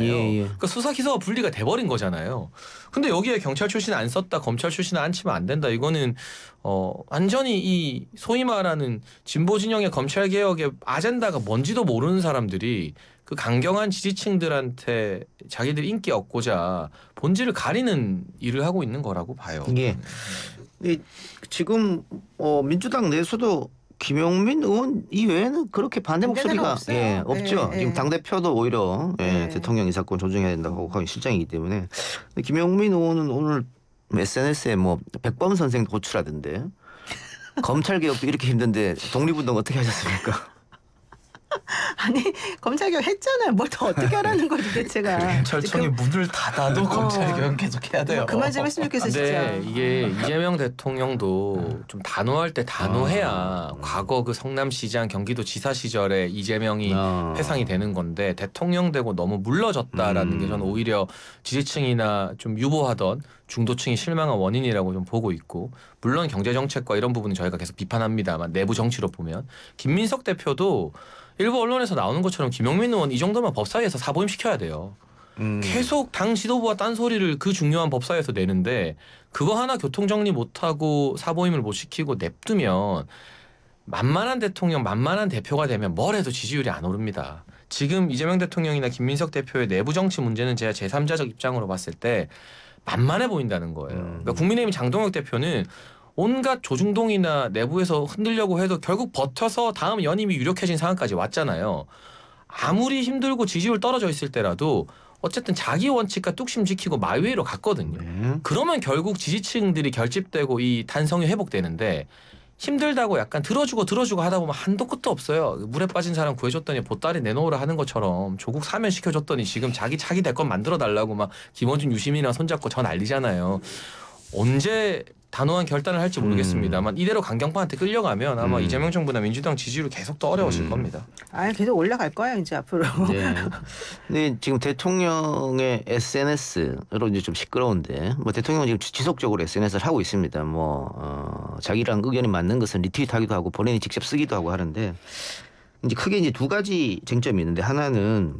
거잖아요. 예. 그러니까 수사 기소가 분리가 돼버린 거잖아요. 근데 여기에 경찰 출신 안 썼다, 검찰 출신 안 치면 안 된다. 이거는 완전히 이 소위 말하는 진보 진영의 검찰 개혁의 아젠다가 뭔지도 모르는 사람들이 그 강경한 지지층들한테 자기들 인기 얻고자 본질을 가리는 일을 하고 있는 거라고 봐요. 예. 지금 민주당 내에서도 김용민 의원 이외에는 그렇게 반대 목소리가 없죠. 지금 당 대표도 오히려 대통령 인사권 조정해야 된다고 하는 실정이기 때문에 김용민 의원은 오늘 SNS에 뭐 백범 선생 호출하던데 검찰 개혁도 이렇게 힘든데 독립운동 어떻게 하셨습니까? 아니 검찰개혁 했잖아요. 뭘 더 어떻게 하라는 거지 대체가. 경찰청이 문을 닫아도 검찰개혁 계속 해야 돼요. 그만 좀 했으면 좋겠어 진짜. 근데 이게 이재명 대통령도 좀 단호할 때 단호해야 과거 그 성남시장 경기도지사 시절에 이재명이 회상이 되는 건데 대통령 되고 너무 물러졌다라는 게 저는 오히려 지지층이나 좀 유보하던 중도층이 실망한 원인이라고 좀 보고 있고, 물론 경제정책과 이런 부분은 저희가 계속 비판합니다만 내부 정치로 보면 김민석 대표도 일부 언론에서 나오는 것처럼 김용민 의원 이 정도면 법사위에서 사보임 시켜야 돼요. 계속 당 지도부와 딴소리를 그 중요한 법사위에서 내는데 그거 하나 교통정리 못하고 사보임을 못 시키고 냅두면 만만한 대통령, 만만한 대표가 되면 뭘 해도 지지율이 안 오릅니다. 지금 이재명 대통령이나 김민석 대표의 내부 정치 문제는 제가 제3자적 입장으로 봤을 때 만만해 보인다는 거예요. 그러니까 국민의힘 장동혁 대표는 온갖 조중동이나 내부에서 흔들려고 해도 결국 버텨서 다음 연임이 유력해진 상황까지 왔잖아요. 아무리 힘들고 지지율 떨어져 있을 때라도 어쨌든 자기 원칙과 뚝심 지키고 마위로 갔거든요. 그러면 결국 지지층들이 결집되고 이 탄성이 회복되는데 힘들다고 약간 들어주고 하다 보면 한도 끝도 없어요. 물에 빠진 사람 구해줬더니 보따리 내놓으라 하는 것처럼 조국 사면 시켜줬더니 지금 자기 대권 만들어 달라고 막 김어준 유시민이랑 손잡고 저 난리잖아요. 언제 단호한 결단을 할지 모르겠습니다만 이대로 강경파한테 끌려가면 아마 이재명 정부나 민주당 지지율이 계속 더 어려워질 겁니다. 계속 올라갈 거야 이제 앞으로. 네. 근데 지금 대통령의 SNS로 이제 좀 시끄러운데 뭐 대통령은 지금 지속적으로 SNS를 하고 있습니다. 자기랑 의견이 맞는 것은 리트윗하기도 하고 본인이 직접 쓰기도 하고 하는데 이제 크게 이제 두 가지 쟁점이 있는데 하나는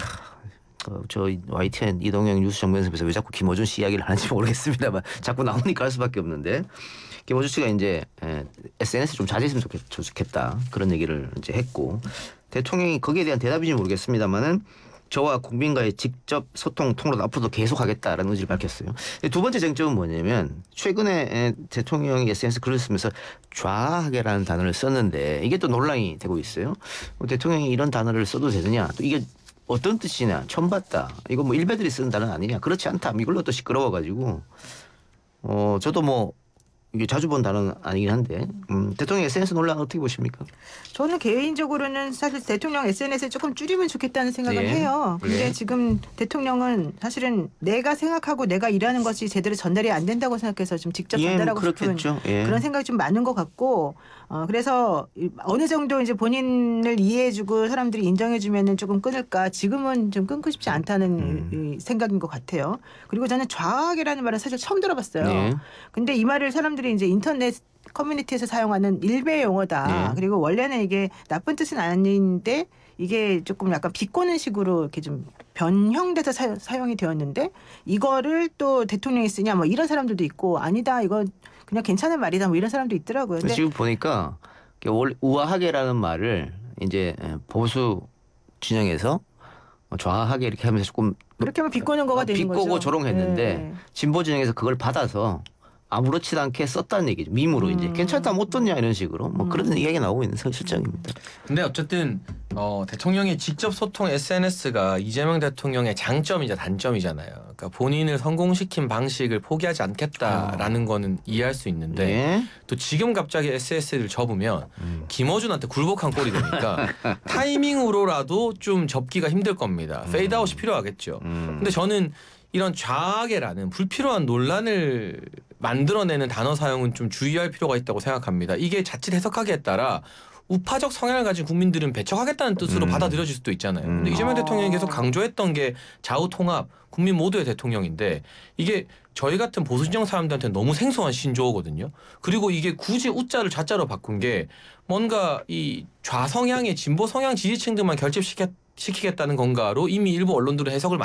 저 YTN 이동영 뉴스 정면에서 왜 자꾸 김어준 씨 이야기를 하는지 모르겠습니다만 자꾸 나오니까 할 수밖에 없는데 김어준 씨가 이제 SNS 좀 자제했으면 좋겠다 그런 얘기를 이제 했고 대통령이 거기에 대한 대답인지 모르겠습니다만은 저와 국민과의 직접 소통 통로도 앞으로도 계속하겠다라는 의지를 밝혔어요. 두 번째 쟁점은 뭐냐면 최근에 대통령이 SNS 글을 쓰면서 좌하게라는 단어를 썼는데 이게 또 논란이 되고 있어요. 대통령이 이런 단어를 써도 되느냐 또 이게 어떤 뜻이냐 처음 봤다 이거 뭐 일베들이 쓰는 단어는 아니냐 그렇지 않다 이걸로 또 시끄러워가지고 저도 뭐 이게 자주 본 단어는 아니긴 한데 대통령 SNS 논란 어떻게 보십니까? 저는 개인적으로는 사실 대통령 SNS를 조금 줄이면 좋겠다는 생각을 해요. 근데 지금 대통령은 사실은 내가 생각하고 내가 일하는 것이 제대로 전달이 안 된다고 생각해서 좀 직접 전달하고 싶은 그런 생각이 좀 많은 것 같고 그래서 어느 정도 이제 본인을 이해해주고 사람들이 인정해주면은 조금 끊을까 지금은 좀 끊고 싶지 않다는 생각인 것 같아요. 그리고 저는 좌악이라는 말은 사실 처음 들어봤어요. 근데 이 말을 사람들이 이제 인터넷 커뮤니티에서 사용하는 일베 용어다. 그리고 원래는 이게 나쁜 뜻은 아닌데 이게 조금 약간 비꼬는 식으로 이렇게 좀 변형돼서 사용이 되었는데 이거를 또 대통령이 쓰냐 뭐 이런 사람들도 있고 아니다 이거 그냥 괜찮은 말이다 뭐 이런 사람도 있더라고요. 근데 지금 보니까 우아하게라는 말을 이제 보수 진영에서 좌하게 이렇게 하면서 조금 그렇게 하면 비꼬는 거가 되는 거죠. 비꼬고 조롱했는데 진보 진영에서 그걸 받아서 아무렇지도 않게 썼다는 얘기죠. 밈으로 이제 괜찮다 못 듣냐 이런 식으로 뭐 그런 이야기가 나오고 있는 실정입니다. 근데 어쨌든 대통령의 직접 소통 SNS가 이재명 대통령의 장점이자 단점이잖아요. 그러니까 본인을 성공시킨 방식을 포기하지 않겠다라는 거는 이해할 수 있는데 또 지금 갑자기 SNS를 접으면 김어준한테 굴복한 꼴이 되니까 타이밍으로라도 좀 접기가 힘들 겁니다. 페이드아웃이 필요하겠죠. 근데 저는 이런 좌악이라는 불필요한 논란을 만들어내는 단어 사용은 좀 주의할 필요가 있다고 생각합니다. 이게 자칫 해석하기에 따라 우파적 성향을 가진 국민들은 배척하겠다는 뜻으로 받아들여질 수도 있잖아요. 근데 이재명 대통령이 계속 강조했던 게 좌우 통합, 국민 모두의 대통령인데 이게 저희 같은 보수진영 사람들한테 너무 생소한 신조어거든요. 그리고 이게 굳이 우자를 좌자로 바꾼 게 뭔가 이 좌성향의 진보 성향 지지층들만 결집시키겠다는 건가로 이미 일부 언론들은 해석을